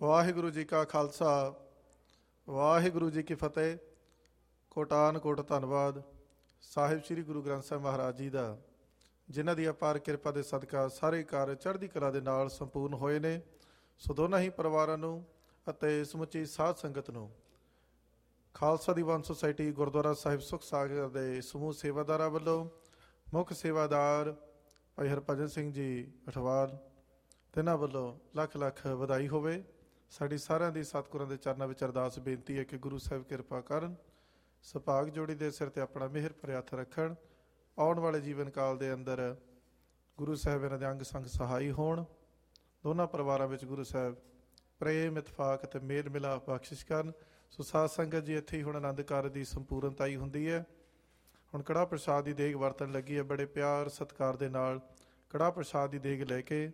ਵਾਹਿਗੁਰੂ ਜੀ ਕਾ ਖਾਲਸਾ ਵਾਹਿਗੁਰੂ ਜੀ ਕੀ ਫਤਿਹ। ਕੋਟਾਨ ਕੋਟ ਧੰਨਵਾਦ ਸਾਹਿਬ ਸ੍ਰੀ ਗੁਰੂ ਗ੍ਰੰਥ ਸਾਹਿਬ ਮਹਾਰਾਜ ਜੀ ਦਾ, ਜਿਨ੍ਹਾਂ ਦੀ ਅਪਾਰ ਕਿਰਪਾ ਦੇ ਸਦਕਾ ਸਾਰੇ ਕਾਰਜ ਚੜ੍ਹਦੀ ਕਲਾ ਦੇ ਨਾਲ ਸੰਪੂਰਨ ਹੋਏ ਨੇ। ਸੋ ਦੋਨਾਂ ਹੀ ਪਰਿਵਾਰਾਂ ਨੂੰ ਅਤੇ ਸਮੁੱਚੀ ਸਾਧ ਸੰਗਤ ਨੂੰ ਖਾਲਸਾ ਦੀਵਾਨ ਸੁਸਾਇਟੀ ਗੁਰਦੁਆਰਾ ਸਾਹਿਬ ਸੁਖ ਸਾਗਰ ਦੇ ਸਮੂਹ ਸੇਵਾਦਾਰਾਂ ਵੱਲੋਂ ਮੁੱਖ ਸੇਵਾਦਾਰ ਭਾਈ ਹਰਭਜਨ ਸਿੰਘ ਜੀ ਅਠਵਾਲ ਤਿੰਨਾਂ ਵੱਲੋਂ ਲੱਖ ਲੱਖ ਵਧਾਈ ਹੋਵੇ। ਸਾਡੀ ਸਾਰਿਆਂ ਦੀ ਸਤਿਗੁਰਾਂ ਦੇ ਚਰਨਾਂ ਵਿੱਚ ਅਰਦਾਸ ਬੇਨਤੀ ਹੈ ਕਿ ਗੁਰੂ ਸਾਹਿਬ ਕਿਰਪਾ ਕਰਨ, ਸੁਭਾਗ ਜੋੜੀ ਦੇ ਸਿਰ 'ਤੇ ਆਪਣਾ ਮਿਹਰ ਭਰਿਆ ਹੱਥ ਰੱਖਣ। ਆਉਣ ਵਾਲੇ ਜੀਵਨ ਕਾਲ ਦੇ ਅੰਦਰ ਗੁਰੂ ਸਾਹਿਬ ਇਹਨਾਂ ਦੇ ਅੰਗ ਸੰਗ ਸਹਾਈ ਹੋਣ। ਦੋਨਾਂ ਪਰਿਵਾਰਾਂ ਵਿੱਚ ਗੁਰੂ ਸਾਹਿਬ ਪ੍ਰੇਮ, ਇਤਫਾਕ ਅਤੇ ਮੇਲ ਮਿਲਾਪ ਬਖਸ਼ਿਸ਼ ਕਰਨ। ਸੋ ਸਾਧ ਸੰਗਤ ਜੀ, ਇੱਥੇ ਹੀ ਹੁਣ ਆਨੰਦ ਕਾਰਜ ਦੀ ਸੰਪੂਰਨਤਾ ਹੀ ਹੁੰਦੀ ਹੈ। ਹੁਣ ਕੜਾਹ ਪ੍ਰਸ਼ਾਦ ਦੀ ਦੇਗ ਵਰਤਣ ਲੱਗੀ ਹੈ। ਬੜੇ ਪਿਆਰ ਸਤਿਕਾਰ ਦੇ ਨਾਲ ਕੜਾਹ ਪ੍ਰਸ਼ਾਦ ਦੀ ਦੇਗ ਲੈ ਕੇ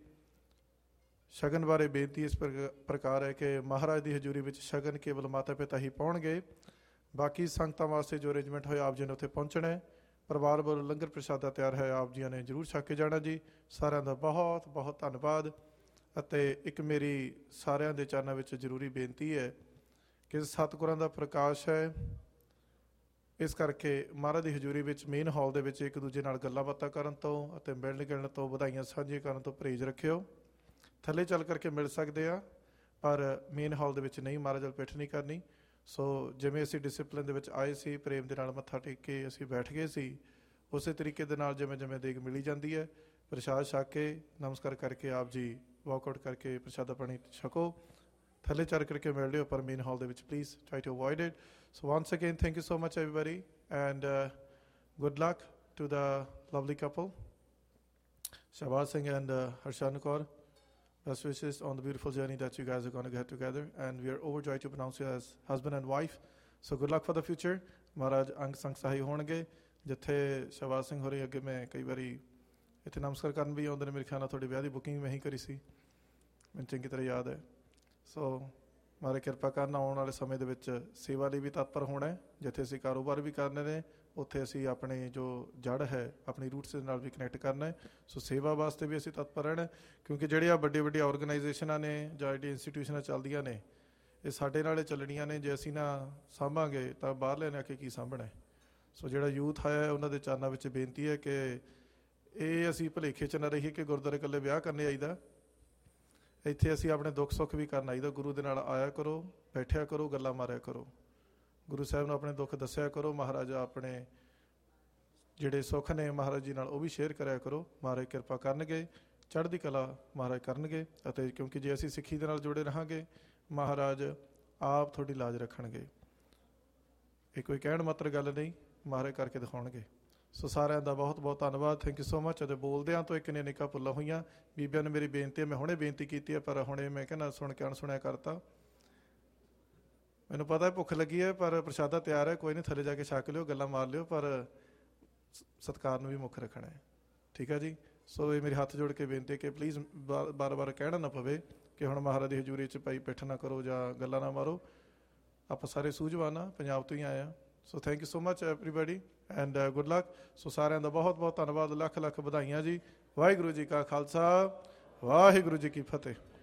ਸ਼ਗਨ ਬਾਰੇ ਬੇਨਤੀ ਇਸ ਪ੍ਰਕਾਰ ਹੈ ਕਿ ਮਹਾਰਾਜ ਦੀ ਹਜ਼ੂਰੀ ਵਿੱਚ ਸ਼ਗਨ ਕੇਵਲ ਮਾਤਾ ਪਿਤਾ ਹੀ ਪਾਉਣਗੇ। ਬਾਕੀ ਸੰਗਤਾਂ ਵਾਸਤੇ ਜੋ ਅਰੇਂਜਮੈਂਟ ਹੋਇਆ ਆਪ ਜੀ ਨੇ ਉੱਥੇ ਪਹੁੰਚਣਾ ਹੈ। ਪਰਿਵਾਰ ਵੱਲੋਂ ਲੰਗਰ ਪ੍ਰਸ਼ਾਦਾ ਤਿਆਰ ਹੈ, ਆਪ ਜੀਆਂ ਨੇ ਜ਼ਰੂਰ ਛਕ ਕੇ ਜਾਣਾ ਜੀ। ਸਾਰਿਆਂ ਦਾ ਬਹੁਤ ਬਹੁਤ ਧੰਨਵਾਦ। ਅਤੇ ਇੱਕ ਮੇਰੀ ਸਾਰਿਆਂ ਦੇ ਚਰਨਾਂ ਵਿੱਚ ਜ਼ਰੂਰੀ ਬੇਨਤੀ ਹੈ ਕਿ ਸਤਿਗੁਰਾਂ ਦਾ ਪ੍ਰਕਾਸ਼ ਹੈ, ਇਸ ਕਰਕੇ ਮਹਾਰਾਜ ਦੀ ਹਜ਼ੂਰੀ ਵਿੱਚ ਮੇਨ ਹਾਲ ਦੇ ਵਿੱਚ ਇੱਕ ਦੂਜੇ ਨਾਲ ਗੱਲਾਂ ਬਾਤਾਂ ਕਰਨ ਤੋਂ ਅਤੇ ਮਿਲਣ ਗਿਲਣ ਤੋਂ, ਵਧਾਈਆਂ ਸਾਂਝੀਆਂ ਕਰਨ ਤੋਂ ਪਰਹੇਜ਼ ਰੱਖਿਓ। ਥੱਲੇ ਚੱਲ ਕਰਕੇ ਮਿਲ ਸਕਦੇ ਆ, ਪਰ ਮੇਨ ਹਾਲ ਦੇ ਵਿੱਚ ਨਹੀਂ, ਮਹਾਰਾਜ ਵੱਲ ਪਿੱਠ ਨਹੀਂ ਕਰਨੀ। ਸੋ ਜਿਵੇਂ ਅਸੀਂ ਡਿਸਿਪਲਿਨ ਦੇ ਵਿੱਚ ਆਏ ਸੀ, ਪ੍ਰੇਮ ਦੇ ਨਾਲ ਮੱਥਾ ਟੇਕ ਕੇ ਅਸੀਂ ਬੈਠ ਗਏ ਸੀ, ਉਸੇ ਤਰੀਕੇ ਦੇ ਨਾਲ ਜਿਵੇਂ ਜਿਵੇਂ ਦੇਗ ਮਿਲੀ ਜਾਂਦੀ ਹੈ ਪ੍ਰਸ਼ਾਦ ਛਕ ਕੇ ਨਮਸਕਾਰ ਕਰਕੇ ਆਪ ਜੀ ਵਾਕਆਊਟ ਕਰਕੇ ਪ੍ਰਸ਼ਾਦਾ ਪਾਣੀ ਛਕੋ। ਥੱਲੇ ਚੱਲ ਕਰਕੇ ਮਿਲ ਲਿਓ, ਪਰ ਮੇਨ ਹਾਲ ਦੇ ਵਿੱਚ please try to avoid it. So once again thank you so much everybody and good luck to the Lovely couple Shahbaz Singh and ਹਰਸ਼ਨ Kaur. Best wishes on the beautiful journey that you guys are going to get together, and we are overjoyed to pronounce you as husband and wife. So good luck for the future. Maharaj ਅੰਗ ਸੰਗ ਸਹਾਈ ਹੋਣਗੇ। ਜਿੱਥੇ ਸ਼ਹਬਾਜ਼ ਸਿੰਘ ਹੋਰੀ ਅੱਗੇ ਮੈਂ ਕਈ ਵਾਰੀ ਇੱਥੇ ਨਮਸਕਾਰ ਕਰਨ ਵੀ ਆਉਂਦੇ ਨੇ, ਮੇਰੇ ਖਿਆਲ ਨਾਲ ਤੁਹਾਡੀ ਵਿਆਹ ਦੀ ਬੁਕਿੰਗ ਮੈਂ ਹੀ ਕਰੀ ਸੀ, ਮੈਨੂੰ ਚੰਗੀ ਤਰ੍ਹਾਂ ਯਾਦ ਹੈ। ਸੋ ਮਹਾਰਾਜ ਕਿਰਪਾ ਕਰਨ, ਆਉਣ ਵਾਲੇ ਸਮੇਂ ਦੇ ਵਿੱਚ ਸੇਵਾ ਲਈ ਵੀ ਤਤਪਰ ਹੋਣਾ। ਜਿੱਥੇ ਅਸੀਂ ਕਾਰੋਬਾਰ ਵੀ ਕਰਨੇ ਨੇ, ਉੱਥੇ ਅਸੀਂ ਆਪਣੇ ਜੋ ਜੜ੍ਹ ਹੈ ਆਪਣੀ ਰੂਟਸ ਦੇ ਨਾਲ ਵੀ ਕਨੈਕਟ ਕਰਨਾ ਹੈ। ਸੋ ਸੇਵਾ ਵਾਸਤੇ ਵੀ ਅਸੀਂ ਤਤਪਰ ਰਹਿਣਾ, ਕਿਉਂਕਿ ਜਿਹੜੀਆਂ ਵੱਡੀਆਂ ਵੱਡੀਆਂ ਔਰਗਨਾਈਜੇਸ਼ਨਾਂ ਨੇ ਜਾਂ ਜਿਹੜੀਆਂ ਇੰਸਟੀਟਿਊਸ਼ਨਾਂ ਚੱਲਦੀਆਂ ਨੇ, ਇਹ ਸਾਡੇ ਨਾਲ ਚੱਲਣੀਆਂ ਨੇ। ਜੇ ਅਸੀਂ ਨਾ ਸਾਂਭਾਂਗੇ ਤਾਂ ਬਾਹਰਲੇ ਨੇ ਆ ਕੇ ਕੀ ਸਾਂਭਣਾ। ਸੋ ਜਿਹੜਾ ਯੂਥ ਆਇਆ ਉਹਨਾਂ ਦੇ ਚਰਨਾਂ ਵਿੱਚ ਬੇਨਤੀ ਹੈ ਕਿ ਇਹ ਅਸੀਂ ਭੁਲੇਖੇ 'ਚ ਨਾ ਰਹੀਏ ਕਿ ਗੁਰਦੁਆਰੇ ਇਕੱਲੇ ਵਿਆਹ ਕਰਨੇ ਆਈਦਾ। ਇੱਥੇ ਅਸੀਂ ਆਪਣੇ ਦੁੱਖ ਸੁੱਖ ਵੀ ਕਰਨ ਆਈਦਾ। ਗੁਰੂ ਦੇ ਨਾਲ ਆਇਆ ਕਰੋ, ਬੈਠਿਆ ਕਰੋ, ਗੱਲਾਂ ਮਾਰਿਆ ਕਰੋ, ਗੁਰੂ ਸਾਹਿਬ ਨੂੰ ਆਪਣੇ ਦੁੱਖ ਦੱਸਿਆ ਕਰੋ। ਮਹਾਰਾਜ ਆਪਣੇ ਜਿਹੜੇ ਸੁੱਖ ਨੇ ਮਹਾਰਾਜ ਜੀ ਨਾਲ ਉਹ ਵੀ ਸ਼ੇਅਰ ਕਰਿਆ ਕਰੋ। ਮਹਾਰਾਜ ਕਿਰਪਾ ਕਰਨਗੇ, ਚੜ੍ਹਦੀ ਕਲਾ ਮਹਾਰਾਜ ਕਰਨਗੇ। ਅਤੇ ਕਿਉਂਕਿ ਜੇ ਅਸੀਂ ਸਿੱਖੀ ਦੇ ਨਾਲ ਜੁੜੇ ਰਹਾਂਗੇ, ਮਹਾਰਾਜ ਆਪ ਤੁਹਾਡੀ ਲਾਜ ਰੱਖਣਗੇ। ਇਹ ਕੋਈ ਕਹਿਣ ਮਾਤਰ ਗੱਲ ਨਹੀਂ, ਮਹਾਰਾਜ ਕਰਕੇ ਦਿਖਾਉਣਗੇ। ਸੋ ਸਾਰਿਆਂ ਦਾ ਬਹੁਤ ਬਹੁਤ ਧੰਨਵਾਦ, ਥੈਂਕ ਯੂ ਸੋ ਮਚ। ਅਤੇ ਬੋਲਦਿਆਂ ਤੋਂ ਇੱਕ ਨੇ ਨਿੱਕਾ ਭੁੱਲਾਂ ਹੋਈਆਂ। ਬੀਬੀਆਂ ਨੂੰ ਮੇਰੀ ਬੇਨਤੀ ਹੈ, ਮੈਂ ਹੁਣੇ ਬੇਨਤੀ ਕੀਤੀ ਹੈ, ਪਰ ਹੁਣੇ ਮੈਂ ਕਹਿੰਦਾ ਸੁਣ ਕੇ ਅਣਸੁਣਿਆ ਕਰਤਾ। ਮੈਨੂੰ ਪਤਾ ਭੁੱਖ ਲੱਗੀ ਹੈ, ਪਰ ਪ੍ਰਸ਼ਾਦਾ ਤਿਆਰ ਹੈ, ਕੋਈ ਨਹੀਂ, ਥੱਲੇ ਜਾ ਕੇ ਛਕ ਲਿਓ, ਗੱਲਾਂ ਮਾਰ ਲਿਓ, ਪਰ ਸਤਿਕਾਰ ਨੂੰ ਵੀ ਮੁੱਖ ਰੱਖਣਾ ਹੈ, ਠੀਕ ਹੈ ਜੀ। ਸੋ ਇਹ ਮੇਰੇ ਹੱਥ ਜੋੜ ਕੇ ਬੇਨਤੀ ਹੈ ਕਿ ਪਲੀਜ਼ ਬਾਰ ਬਾਰ ਕਹਿਣਾ ਨਾ ਪਵੇ ਕਿ ਹੁਣ ਮਹਾਰਾਜ ਦੀ ਹਜ਼ੂਰੀ 'ਚ ਭਾਈ ਪਿੱਠ ਨਾ ਕਰੋ ਜਾਂ ਗੱਲਾਂ ਨਾ ਮਾਰੋ। ਆਪਾਂ ਸਾਰੇ ਸੂਝਵਾਨ ਆ, ਪੰਜਾਬ ਤੋਂ ਹੀ ਆਏ ਹਾਂ। So thank you so much everybody and good luck. ਸੋ ਸਾਰਿਆਂ ਦਾ ਬਹੁਤ ਬਹੁਤ ਧੰਨਵਾਦ, ਲੱਖ ਲੱਖ ਵਧਾਈਆਂ ਜੀ। ਵਾਹਿਗੁਰੂ ਜੀ ਕਾ ਖਾਲਸਾ, ਵਾਹਿਗੁਰੂ ਜੀ ਕੀ ਫਤਿਹ।